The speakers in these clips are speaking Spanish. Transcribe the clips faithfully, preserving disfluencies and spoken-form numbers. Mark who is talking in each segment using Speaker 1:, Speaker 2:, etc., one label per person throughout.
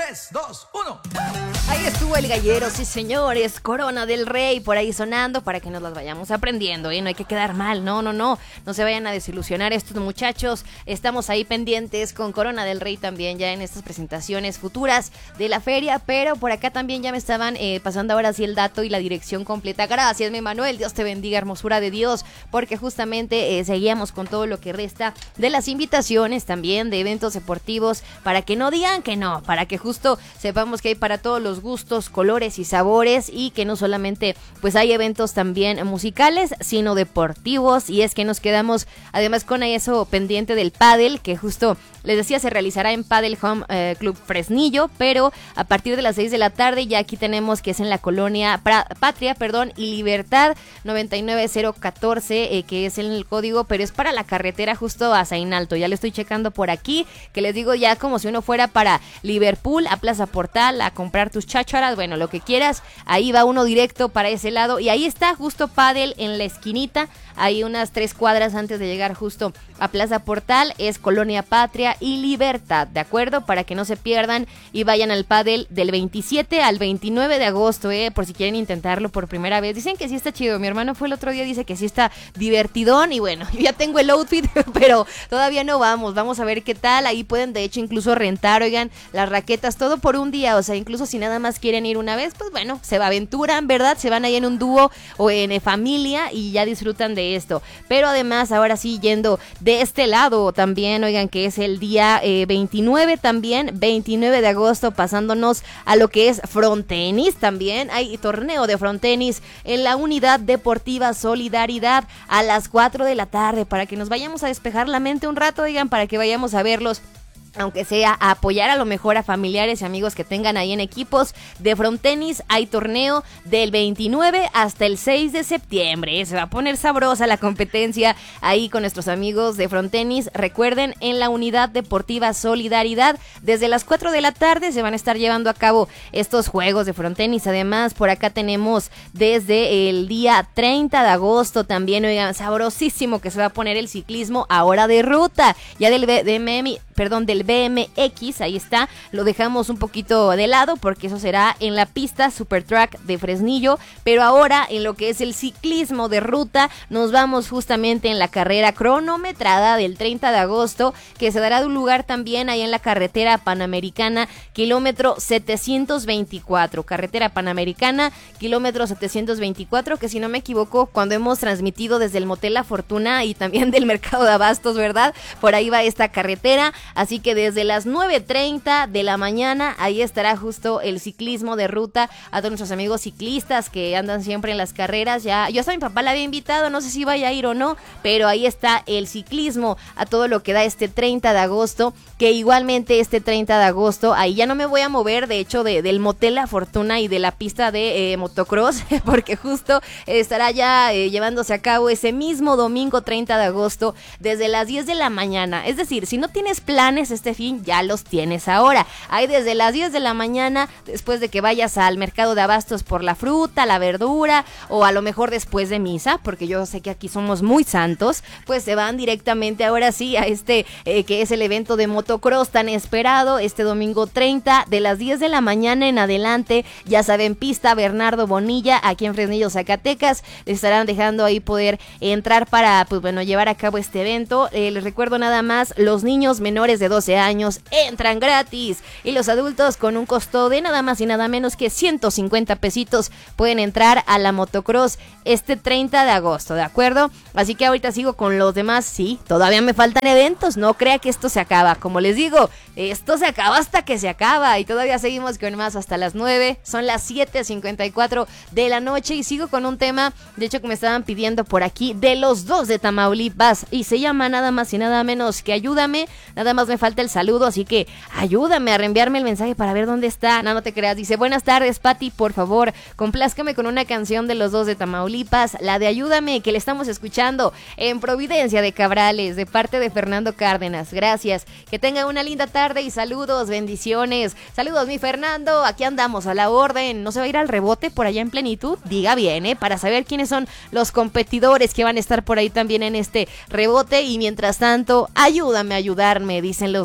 Speaker 1: tres, dos, uno.
Speaker 2: Ahí estuvo el gallero, sí señores, Corona del Rey por ahí sonando para que nos las vayamos aprendiendo, ¿eh? No hay que quedar mal, no, no, no, no se vayan a desilusionar estos muchachos, estamos ahí pendientes con Corona del Rey también ya en estas presentaciones futuras de la feria, pero por acá también ya me estaban eh, pasando ahora sí el dato y la dirección completa. Gracias, mi Manuel, Dios te bendiga, hermosura de Dios, porque justamente eh, seguíamos con todo lo que resta de las invitaciones también de eventos deportivos, para que no digan que no, para que justo sepamos que hay para todos los gustos, colores y sabores, y que no solamente pues hay eventos también musicales, sino deportivos. Y es que nos quedamos además con eso pendiente del pádel, que justo les decía se realizará en Padel Home eh, Club Fresnillo, pero a partir de las seis de la tarde. Ya aquí tenemos que es en la colonia pra, Patria, perdón, y Libertad noventa y nueve cero catorce, eh, que es en el código, pero es para la carretera justo a Zainalto. Ya le estoy checando por aquí, que les digo ya como si uno fuera para Liverpool, a Plaza Portal, a comprar tus chácharas, bueno, lo que quieras, ahí va uno directo para ese lado, y ahí está justo Padel en la esquinita, ahí unas tres cuadras antes de llegar justo a Plaza Portal, es Colonia Patria y Libertad, ¿de acuerdo? Para que no se pierdan y vayan al Padel del veintisiete al veintinueve de agosto, eh, por si quieren intentarlo por primera vez. Dicen que sí está chido, mi hermano fue el otro día, dice que sí está divertidón, y bueno, yo ya tengo el outfit, pero todavía no vamos, vamos a ver qué tal. Ahí pueden de hecho incluso rentar, oigan, las raquetas, todo por un día, o sea, incluso si nada más quieren ir una vez, pues bueno, se aventuran, ¿verdad? Se van ahí en un dúo o en eh, familia y ya disfrutan de esto. Pero además, ahora sí, yendo de este lado también, oigan, que es el día eh, veintinueve también, veintinueve de agosto, pasándonos a lo que es frontenis también. Hay torneo de frontenis en la Unidad Deportiva Solidaridad a las cuatro de la tarde, para que nos vayamos a despejar la mente un rato, oigan, para que vayamos a verlos, aunque sea a apoyar a lo mejor a familiares y amigos que tengan ahí en equipos de frontenis. Hay torneo del veintinueve hasta el seis de septiembre, se va a poner sabrosa la competencia ahí con nuestros amigos de frontenis. Recuerden, en la Unidad Deportiva Solidaridad, desde las cuatro de la tarde se van a estar llevando a cabo estos juegos de frontenis. Además, por acá tenemos desde el día treinta de agosto también, oigan, sabrosísimo que se va a poner el ciclismo ahora de ruta, ya del B M M, perdón, del B M X, ahí está, lo dejamos un poquito de lado porque eso será en la pista Supertrack de Fresnillo, pero ahora en lo que es el ciclismo de ruta nos vamos justamente en la carrera cronometrada del treinta de agosto, que se dará de un lugar también ahí en la carretera Panamericana, kilómetro setecientos veinticuatro, carretera Panamericana, kilómetro setecientos veinticuatro, que si no me equivoco, cuando hemos transmitido desde el Motel La Fortuna y también del Mercado de Abastos, ¿verdad? Por ahí va esta carretera, así que desde las nueve treinta de la mañana ahí estará justo el ciclismo de ruta a todos nuestros amigos ciclistas que andan siempre en las carreras. Ya, yo hasta mi papá la había invitado, no sé si vaya a ir o no, pero ahí está el ciclismo a todo lo que da este treinta de agosto, que igualmente este treinta de agosto, ahí ya no me voy a mover, de hecho, de, del Motel La Fortuna y de la pista de eh, motocross, porque justo estará ya eh, llevándose a cabo ese mismo domingo treinta de agosto, desde las diez de la mañana. Es decir, si no tienes planes este fin, ya los tienes ahora. Hay desde las diez de la mañana, después de que vayas al mercado de abastos por la fruta, la verdura, o a lo mejor después de misa, porque yo sé que aquí somos muy santos, pues se van directamente ahora sí a este, eh, que es el evento de motocross tan esperado, este domingo treinta, de las diez de la mañana en adelante, ya saben, pista Bernardo Bonilla, aquí en Fresnillo, Zacatecas, les estarán dejando ahí poder entrar para, pues bueno, llevar a cabo este evento. Eh, les recuerdo nada más, los niños menores de doce años entran gratis, y los adultos con un costo de nada más y nada menos que ciento cincuenta pesitos pueden entrar a la motocross este treinta de agosto, ¿de acuerdo? Así que ahorita sigo con los demás. Sí, todavía me faltan eventos, no crea que esto se acaba, como les digo, esto se acaba hasta que se acaba, y todavía seguimos con más hasta las nueve, son las siete cincuenta y cuatro de la noche, y sigo con un tema, de hecho, que me estaban pidiendo por aquí, de los dos de Tamaulipas, y se llama nada más y nada menos que Ayúdame. Nada más me falta el saludo, así que ayúdame a reenviarme el mensaje para ver dónde está. No, no te creas, dice: buenas tardes, Pati, por favor, complázcame con una canción de los dos de Tamaulipas, la de Ayúdame, que le estamos escuchando en Providencia de Cabrales, de parte de Fernando Cárdenas. Gracias, que tengan una linda tarde y saludos, bendiciones. Saludos, mi Fernando, aquí andamos a la orden. ¿No se va a ir al rebote por allá en plenitud? Diga bien, ¿eh? Para saber quiénes son los competidores que van a estar por ahí también en este rebote. Y mientras tanto, ayúdame a ayudarme, dicen los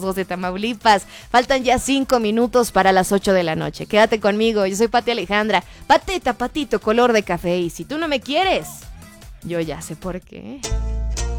Speaker 2: riesgos de Tamaulipas. Faltan ya cinco minutos para las ocho de la noche. Quédate conmigo, yo soy Pati Alejandra. Patita, patito, color de café. Y si tú no me quieres, yo ya sé por qué.